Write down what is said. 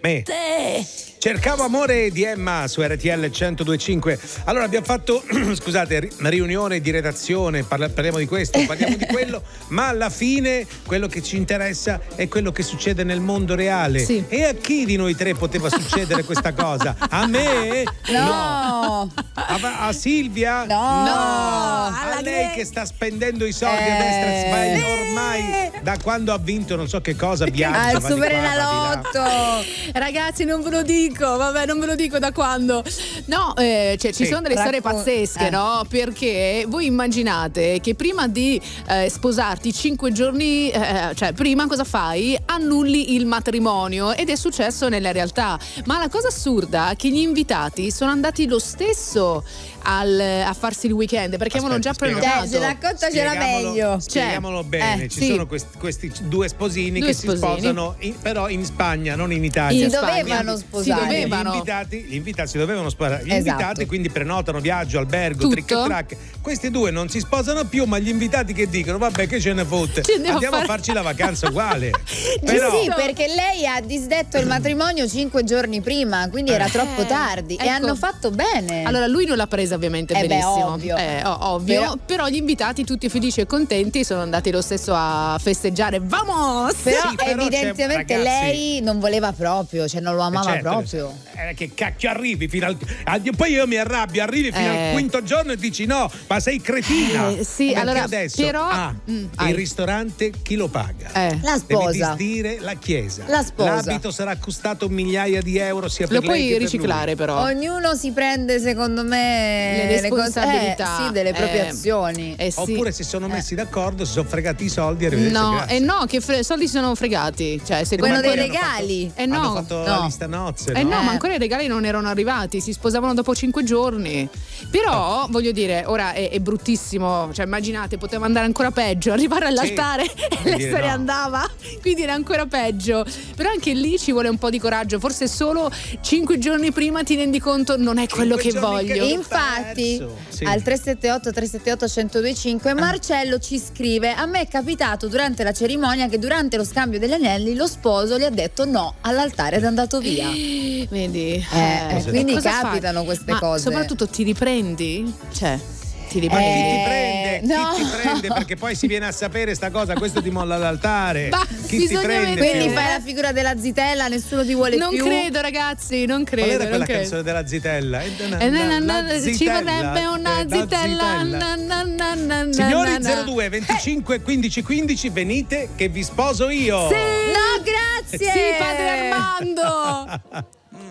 Me. Cercavo amore di Emma su RTL 102.5. Allora abbiamo fatto, scusate, riunione di redazione, parliamo di questo, parliamo di quello, ma alla fine quello che ci interessa è quello che succede nel mondo reale. Sì. E a chi di noi tre poteva succedere questa cosa? A me? No. A Silvia? No. A lei che sta spendendo i soldi a destra e sbaglia ormai da quando ha vinto non so che cosa, viaggia, Al va di qua, va di là. Superenalotto. Ragazzi, non ve lo dico, non ve lo dico da quando. No, ci sono delle storie pazzesche, no? Perché voi immaginate che prima di sposarti 5 giorni, cioè prima cosa fai? Annulli il matrimonio, ed è successo nella realtà. Ma la cosa assurda è che gli invitati sono andati lo stesso a farsi il weekend, perché avevano già prenotato. Se raccontacela meglio. Spieghiamolo bene, ci sono questi due sposini che si sposano però in Spagna, non in Italia. Si dovevano sposare. Gli invitati si dovevano sposare. Gli invitati quindi prenotano viaggio, albergo, tutto. trick e track. Questi due non si sposano più, ma gli invitati che dicono vabbè, che ce ne fotte, andiamo a farci la vacanza uguale. Però... Sì, perché lei ha disdetto il matrimonio 5 giorni prima, quindi era troppo tardi, e hanno fatto bene. Allora lui non l'ha presa ovviamente benissimo, ovvio. Però gli invitati tutti felici e contenti sono andati lo stesso a festeggiare. Vamos! Però Sì, però evidentemente ragazzi, lei non voleva proprio, cioè non lo amava proprio. Che cacchio arrivi fino al poi io mi arrabbio, arrivi fino al quinto giorno e dici no, ma sei cretina. Sì, perché allora adesso però il ristorante chi lo paga? La sposa. Devi disdire la chiesa. La sposa. L'abito sarà costato migliaia di euro sia per lo lei puoi che riciclare per lui. però. Ognuno si prende, secondo me, le responsabilità delle proprie azioni. Sì. Oppure si sono messi d'accordo, si sono fregati i soldi, arrivederci, grazie. Che soldi sono fregati, cioè quello dei regali. Hanno fatto la lista nozze, no, ma ancora i regali non erano arrivati, si sposavano dopo 5 giorni. Però voglio dire, ora è bruttissimo, cioè immaginate, poteva andare ancora peggio, arrivare all'altare e lei se ne andava, quindi era ancora peggio. Però anche lì ci vuole un po' di coraggio, forse solo 5 giorni prima ti rendi conto non è quello che voglio. Infatti al 378-378-1025 Marcello ci scrive: a me è capitato durante la cerimonia che durante lo scambio degli anelli lo sposo gli ha detto no all'altare ed è andato via. Vedi? Quindi capitano queste cose. Soprattutto ti riprendi? Cioè ti Ma riprendi? chi ti prende? Perché poi si viene a sapere sta cosa, questo ti molla l'altare. Chi ti prende? Quindi fai la figura della zitella, nessuno ti vuole non più. Non credo, ragazzi, non credo. Qual era quella canzone della zitella? Ci vorrebbe una zitella. Signori, 02 25 15 15, venite che vi sposo io. Sì. No, grazie. Sì, padre Armando.